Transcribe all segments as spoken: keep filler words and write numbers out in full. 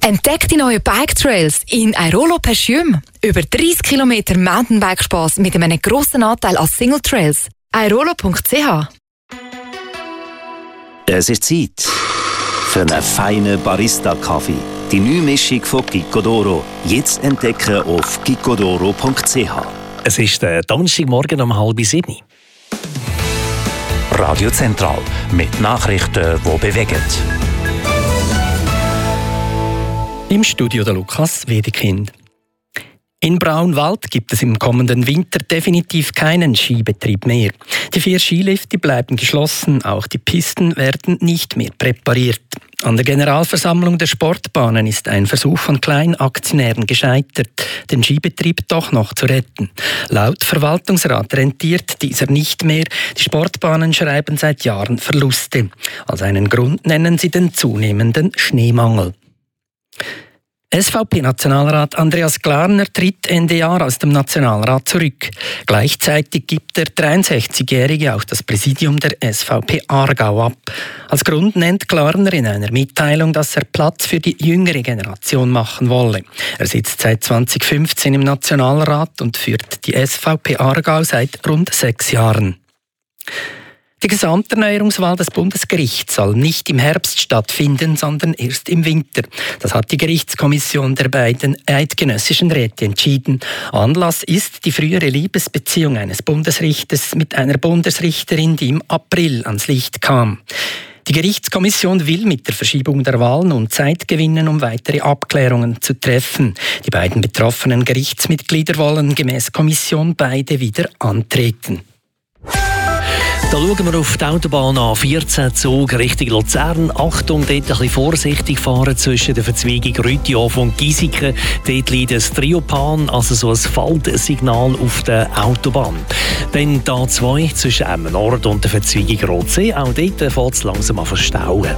Entdeckt die neuen Bike-Trails in Airolo-Perchium. Über dreißig Kilometer Mountainbike-Spass mit einem grossen Anteil an Single-Trails. airolo punkt c h. Es ist Zeit für einen feinen Barista-Kaffee. Die neue Mischung von Gicodoro. Jetzt entdecken auf gicodoro punkt c h. Es ist der Donnerstagmorgen um halb sieben. Radio Zentral mit Nachrichten, die bewegen. Im Studio der Lukas Wedekind. In Braunwald gibt es im kommenden Winter definitiv keinen Skibetrieb mehr. Die vier Skilifte bleiben geschlossen, auch die Pisten werden nicht mehr präpariert. An der Generalversammlung der Sportbahnen ist ein Versuch von Kleinaktionären gescheitert, den Skibetrieb doch noch zu retten. Laut Verwaltungsrat rentiert dieser nicht mehr. Die Sportbahnen schreiben seit Jahren Verluste. Als einen Grund nennen sie den zunehmenden Schneemangel. S V P-Nationalrat Andreas Glarner tritt Ende Jahr aus dem Nationalrat zurück. Gleichzeitig gibt der dreiundsechzigjährige auch das Präsidium der S V P Aargau ab. Als Grund nennt Glarner in einer Mitteilung, dass er Platz für die jüngere Generation machen wolle. Er sitzt seit zweitausendfünfzehn im Nationalrat und führt die S V P Aargau seit rund sechs Jahren. Die Gesamterneuerungswahl des Bundesgerichts soll nicht im Herbst stattfinden, sondern erst im Winter. Das hat die Gerichtskommission der beiden eidgenössischen Räte entschieden. Anlass ist die frühere Liebesbeziehung eines Bundesrichters mit einer Bundesrichterin, die im April ans Licht kam. Die Gerichtskommission will mit der Verschiebung der Wahl nun Zeit gewinnen, um weitere Abklärungen zu treffen. Die beiden betroffenen Gerichtsmitglieder wollen gemäß Kommission beide wieder antreten. Da schauen wir auf die Autobahn A vierzehn Zug Richtung Luzern. Achtung, dort ein bisschen vorsichtig fahren zwischen der Verzweigung Rüttihof und Giesiken. Dort liegt ein Triopan, also so ein Faltsignal auf der Autobahn. Dann die A zwei zwischen Emmen Nord und der Verzweigung Rotsee. Auch dort fängt es langsam an verstauen.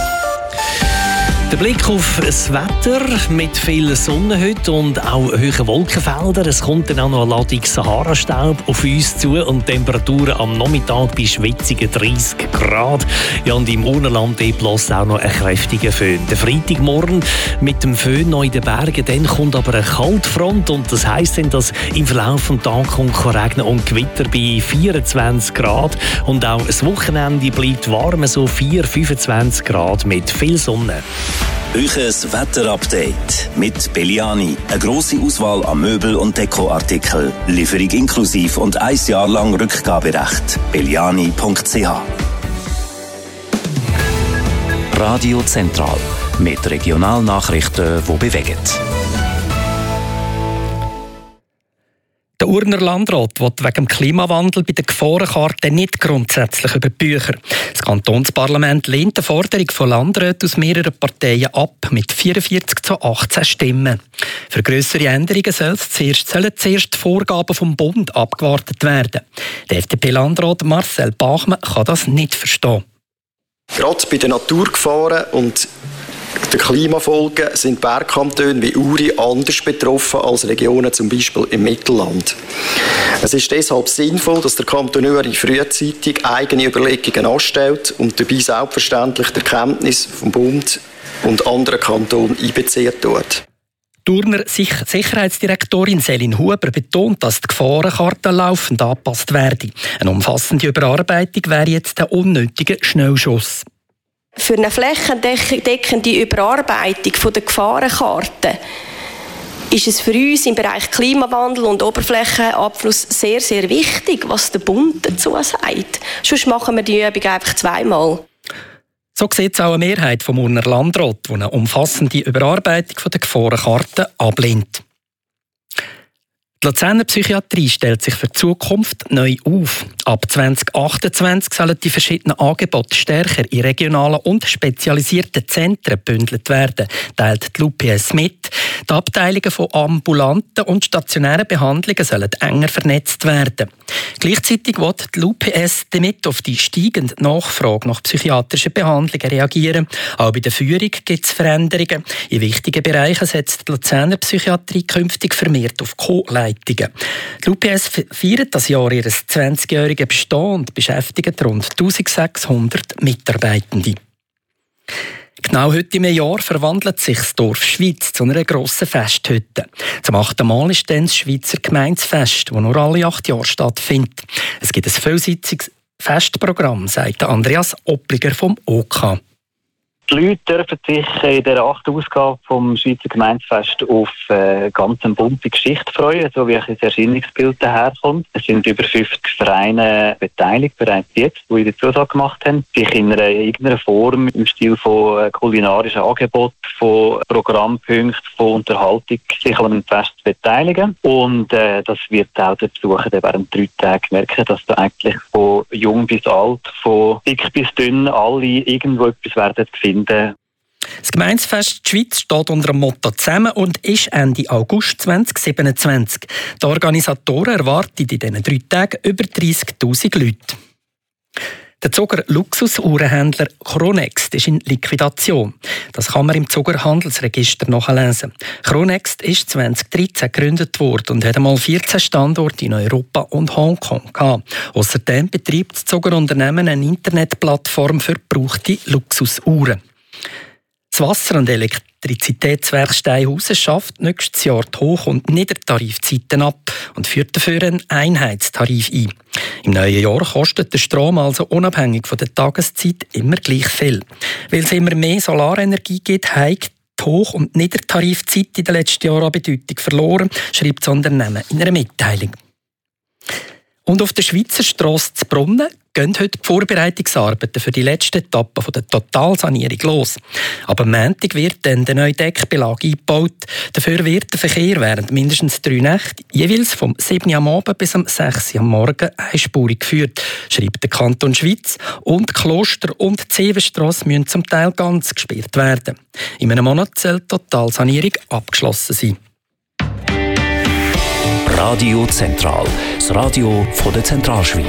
Der Blick auf das Wetter mit viel Sonne heute und auch hohen Wolkenfeldern. Es kommt dann auch noch eine Ladung Sahara-Staub auf uns zu und Temperaturen am Nachmittag bei schwitzigen dreißig Grad. Ja, und im Urnerland bläst auch noch ein kräftiger Föhn. Der Freitagmorgen mit dem Föhn noch in den Bergen, dann kommt aber eine Kaltfront und das heisst dann, dass im Verlauf des Tages regnen und Gewitter bei vierundzwanzig Grad. Und auch das Wochenende bleibt warm, so vier bis fünfundzwanzig Grad mit viel Sonne. Euches Wetterupdate mit Belliani. Eine grosse Auswahl an Möbel- und Dekoartikeln. Lieferung inklusiv und ein Jahr lang Rückgaberecht. belliani punkt c h. Radio Zentral mit Regionalnachrichten, die bewegen. Der Urner Landrat will wegen dem Klimawandel bei der Gefahrenkarte nicht grundsätzlich über die Bücher. Das Kantonsparlament lehnt die Forderung von Landräten aus mehreren Parteien ab, mit vierundvierzig zu achtzehn Stimmen. Für grössere Änderungen sollen zuerst, sollen zuerst die Vorgaben vom Bund abgewartet werden. Der F D P-Landrat Marcel Bachmann kann das nicht verstehen. Gerade bei den Naturgefahren und den Klimafolgen sind Bergkantone wie Uri anders betroffen als Regionen zum Beispiel im Mittelland. Es ist deshalb sinnvoll, dass der Kanton Uri frühzeitig eigene Überlegungen anstellt und dabei selbstverständlich die Erkenntnis vom Bund und anderen Kantonen einbeziehen tut. Die Urner Sicherheitsdirektorin Selin Huber betont, dass die Gefahrenkarte laufend angepasst werde. Eine umfassende Überarbeitung wäre jetzt ein unnötiger Schnellschuss. Für eine flächendeckende Überarbeitung der Gefahrenkarte ist es für uns im Bereich Klimawandel und Oberflächenabfluss sehr, sehr wichtig, was der Bund dazu sagt. Sonst machen wir die Übung einfach zweimal. So sieht es auch eine Mehrheit vom Urner Landrat, die eine umfassende Überarbeitung der Gefahrenkarte ablehnt. Die Luzerner Psychiatrie stellt sich für die Zukunft neu auf. Ab zwanzig achtundzwanzig sollen die verschiedenen Angebote stärker in regionalen und spezialisierten Zentren gebündelt werden, teilt die L U P S mit. Die Abteilungen von ambulanten und stationären Behandlungen sollen enger vernetzt werden. Gleichzeitig wird die L U P S damit auf die steigende Nachfrage nach psychiatrischen Behandlungen reagieren. Auch bei der Führung gibt es Veränderungen. In wichtigen Bereichen setzt die Luzerner Psychiatrie künftig vermehrt auf Co-Leitungen. Die L U P S feiert das Jahr ihr zwanzigjähriges Bestehen und beschäftigt rund eintausendsechshundert Mitarbeitende. Genau heute im Jahr verwandelt sich das Dorf Schwyz zu einer grossen Festhütte. Zum achten Mal ist dann das Schweizer Gemeinsfest, das nur alle acht Jahre stattfindet. Es gibt ein vielseitiges Festprogramm, sagt Andreas Oppliger vom O K. Die Leute dürfen sich in der achten Ausgabe vom Schweizer Gemeinsfest auf eine ganz bunte Geschichte freuen, so wie ein Erscheinungsbild daherkommt. Es sind über fünfzig Vereine beteiligt, bereits jetzt, die die Zusage gemacht haben, sich in einer, irgendeiner Form im Stil von kulinarischen Angeboten, von Programmpunkten, von Unterhaltung sich an einem Fest zu beteiligen. Und äh, das wird auch der Besucher während drei Tagen merken, dass da eigentlich von jung bis alt, von dick bis dünn alle irgendwo etwas werden finden. Das Gemeinsfest Schweiz steht unter dem Motto «Zusammen» und ist Ende August zwanzig siebenundzwanzig. Die Organisatoren erwarten in diesen drei Tagen über dreissigtausend Leute. Der Zuger Luxusuhrenhändler Chronext ist in Liquidation. Das kann man im Zuger Handelsregister nachlesen. Chronext ist zwanzig dreizehn gegründet worden und hat einmal vierzehn Standorte in Europa und Hongkong gehabt. Außerdem betreibt das Zugerunternehmen eine Internetplattform für gebrauchte Luxusuhren. Das Wasser- und Elektrizitätswerk Steinhausen schafft nächstes Jahr die Hoch- und Niedertarifzeiten ab und führt dafür einen Einheitstarif ein. Im neuen Jahr kostet der Strom also unabhängig von der Tageszeit immer gleich viel. Weil es immer mehr Solarenergie gibt, hat die Hoch- und Niedertarifzeit in den letzten Jahren an Bedeutung verloren, schreibt das Unternehmen in einer Mitteilung. Und auf der Schweizer Strasse zu Brunnen gehen heute die Vorbereitungsarbeiten für die letzte Etappe der Totalsanierung los. Aber am Montag wird dann der neue Deckbelag eingebaut. Dafür wird der Verkehr während mindestens drei Nächte jeweils vom sieben Uhr am Abend bis um sechs Uhr am Morgen einspurig geführt, schreibt der Kanton Schwyz. Und Kloster und die Zevenstrasse müssen zum Teil ganz gesperrt werden. In einem Monat soll die Totalsanierung abgeschlossen sein. Radio Zentral, das Radio von der Zentralschweiz.